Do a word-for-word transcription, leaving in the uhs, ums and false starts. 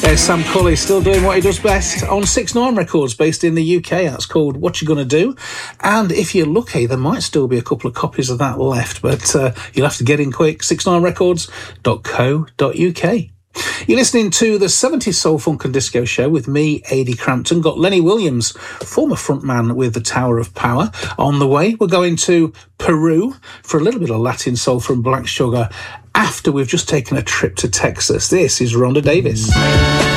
There's Sam Cully still doing what he does best on six nine Records based in the U K. That's called What You Gonna Do. And if you're lucky, there might still be a couple of copies of that left, but uh, you'll have to get in quick. six nine records dot co dot uk. You're listening to the seventies Soul, Funk and Disco Show with me, Adi Crampton. Got Lenny Williams, former frontman with the Tower of Power, on the way. We're going to Peru for a little bit of Latin soul from Black Sugar after we've just taken a trip to Texas. This is Rhonda Davis.